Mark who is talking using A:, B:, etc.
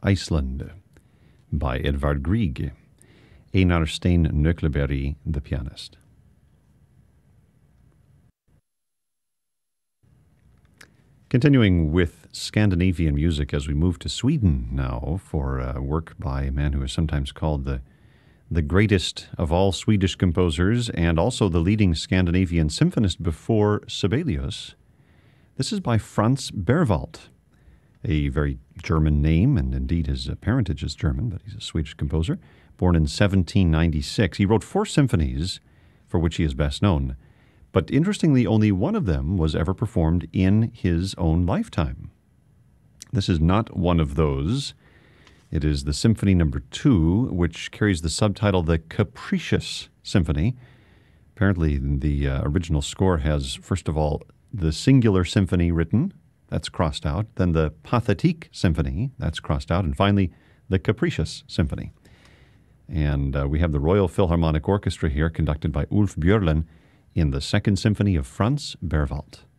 A: Iceland by Edvard Grieg. Einar Stein Nøkleberry, the pianist. Continuing with Scandinavian music as we move to Sweden now for work by a man who is sometimes called the greatest of all Swedish composers and also the leading Scandinavian symphonist before Sibelius. This is by Franz Berwald, a very German name, and indeed his parentage is German, but he's a Swedish composer. Born in 1796, he wrote 4 symphonies for which he is best known. But interestingly, only one of them was ever performed in his own lifetime. This is not one of those. It is the Symphony No. 2, which carries the subtitle The Capricious Symphony. Apparently, the original score has, first of all, the singular symphony written. That's crossed out. Then the Pathétique Symphony. That's crossed out. And finally, the Capricious Symphony. And we have the Royal Philharmonic Orchestra here, conducted by Ulf Björlin, in the Second Symphony of Franz Berwald.